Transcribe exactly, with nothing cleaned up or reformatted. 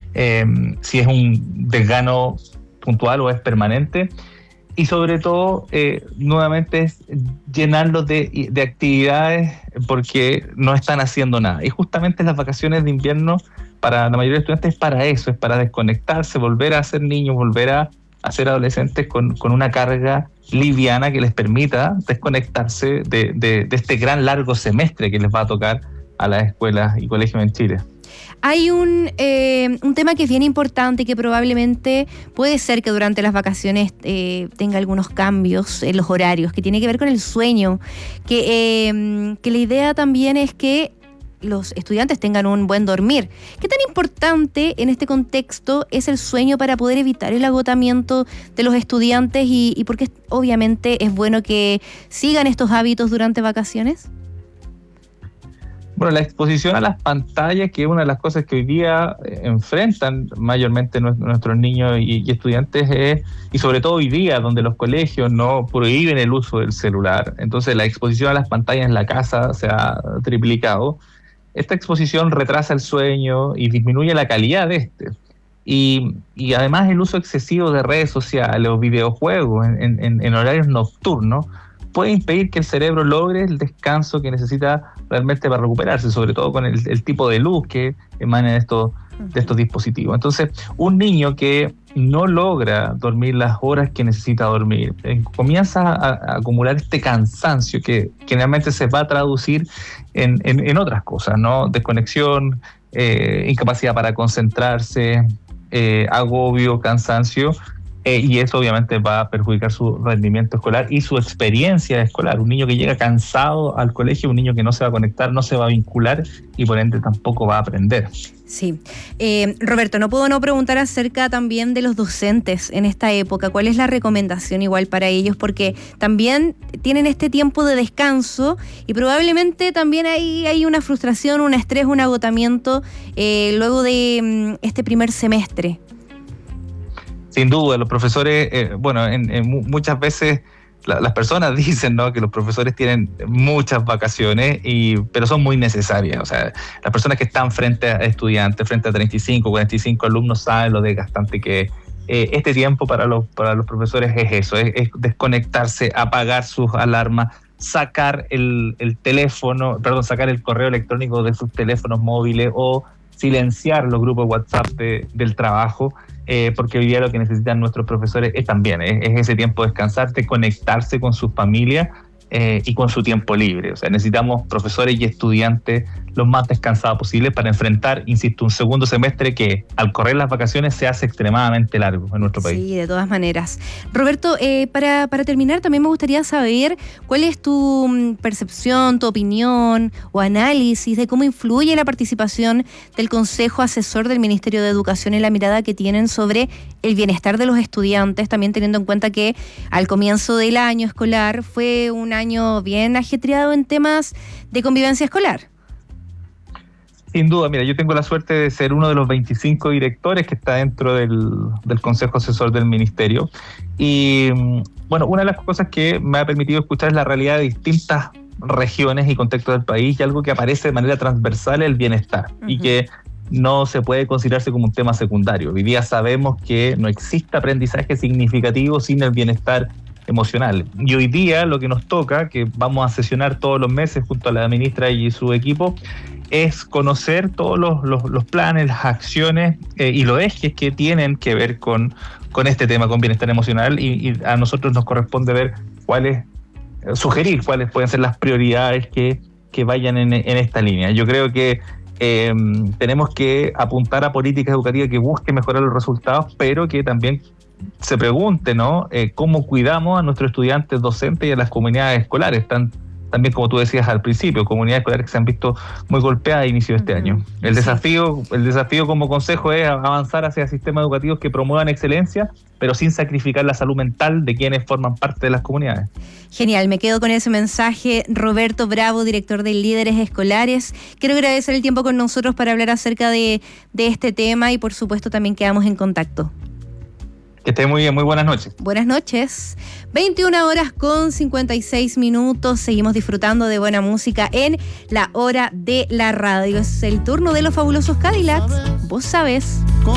eh, si es un desgano puntual o es permanente. Y sobre todo, eh, nuevamente, es llenarlos de, de actividades porque no están haciendo nada. Y justamente las vacaciones de invierno para la mayoría de estudiantes es para eso, es para desconectarse, volver a ser niños, volver a, a ser adolescentes con, con una carga liviana que les permita desconectarse de, de, de este gran largo semestre que les va a tocar a las escuelas y colegios en Chile. Hay un, eh, un tema que es bien importante, que probablemente puede ser que durante las vacaciones eh, tenga algunos cambios en los horarios, que tiene que ver con el sueño, que, eh, que la idea también es que los estudiantes tengan un buen dormir. ¿Qué tan importante en este contexto es el sueño para poder evitar el agotamiento de los estudiantes y, y por qué obviamente es bueno que sigan estos hábitos durante vacaciones? Bueno, la exposición a las pantallas, que es una de las cosas que hoy día eh, enfrentan mayormente nuestros, nuestros niños y, y estudiantes, es, y sobre todo hoy día, donde los colegios no prohíben el uso del celular. Entonces, la exposición a las pantallas en la casa se ha triplicado. Esta exposición retrasa el sueño y disminuye la calidad de este. Y, y además, el uso excesivo de redes sociales o videojuegos en, en, en horarios nocturnos puede impedir que el cerebro logre el descanso que necesita realmente para recuperarse, sobre todo con el, el tipo de luz que emana de estos, de estos dispositivos. Entonces, un niño que no logra dormir las horas que necesita dormir, eh, comienza a, a acumular este cansancio que generalmente se va a traducir en, en, en otras cosas, ¿no? Desconexión, eh, incapacidad para concentrarse, eh, agobio, cansancio. Eh, y eso obviamente va a perjudicar su rendimiento escolar y su experiencia escolar. Un niño que llega cansado al colegio, un niño que no se va a conectar, no se va a vincular y por ende tampoco va a aprender. Sí. Eh, Roberto, no puedo no preguntar acerca también de los docentes en esta época. ¿Cuál es la recomendación igual para ellos? Porque también tienen este tiempo de descanso y probablemente también hay, hay una frustración, un estrés, un agotamiento eh, luego de um, este primer semestre. Sin duda, los profesores, eh, bueno, en, en muchas veces la, las personas dicen, ¿no?, que los profesores tienen muchas vacaciones, y, pero son muy necesarias. O sea, las personas que están frente a estudiantes, frente a treinta y cinco, cuarenta y cinco alumnos, saben lo desgastante que es. Eh, este tiempo para los, para los profesores es eso, es, es desconectarse, apagar sus alarmas, sacar el, el teléfono, perdón, sacar el correo electrónico de sus teléfonos móviles o silenciar los grupos de WhatsApp de, del trabajo, eh, porque hoy día lo que necesitan nuestros profesores es también, es, es ese tiempo de descansar, de conectarse con sus familias eh, y con su tiempo libre. O sea, necesitamos profesores y estudiantes lo más descansados posible para enfrentar, insisto, un segundo semestre que al correr las vacaciones se hace extremadamente largo en nuestro país. Sí, de todas maneras. Roberto, eh, para, para terminar también me gustaría saber cuál es tu percepción, tu opinión o análisis de cómo influye la participación del Consejo Asesor del Ministerio de Educación en la mirada que tienen sobre el bienestar de los estudiantes, también teniendo en cuenta que al comienzo del año escolar fue un año bien ajetreado en temas de convivencia escolar. Sin duda, mira, yo tengo la suerte de ser uno de los veinticinco directores que está dentro del, del Consejo Asesor del Ministerio. Y bueno, una de las cosas que me ha permitido escuchar es la realidad de distintas regiones y contextos del país, y algo que aparece de manera transversal es el bienestar, uh-huh. y que no se puede considerarse como un tema secundario. Hoy día sabemos que no existe aprendizaje significativo sin el bienestar emocional. Y hoy día lo que nos toca, que vamos a sesionar todos los meses junto a la ministra y su equipo, es conocer todos los, los, los planes, las acciones eh, y los ejes que tienen que ver con, con este tema, con bienestar emocional, y, y a nosotros nos corresponde ver cuáles, eh, sugerir cuáles pueden ser las prioridades que, que vayan en, en esta línea. Yo creo que eh, tenemos que apuntar a políticas educativas que busquen mejorar los resultados, pero que también se pregunte, ¿no?, eh, cómo cuidamos a nuestros estudiantes, docentes y a las comunidades escolares, tan también, como tú decías al principio, comunidades escolares que se han visto muy golpeadas a inicio de este uh-huh. año. El sí. desafío, el desafío como consejo es avanzar hacia sistemas educativos que promuevan excelencia, pero sin sacrificar la salud mental de quienes forman parte de las comunidades. Genial, me quedo con ese mensaje. Roberto Bravo, director de Líderes Escolares. Quiero agradecer el tiempo con nosotros para hablar acerca de, de este tema, y por supuesto también quedamos en contacto. Que esté muy bien, muy buenas noches. Buenas noches. veintiuna horas con cincuenta y seis minutos. Seguimos disfrutando de buena música en la hora de la radio. Es el turno de los fabulosos Cadillacs. Vos sabés.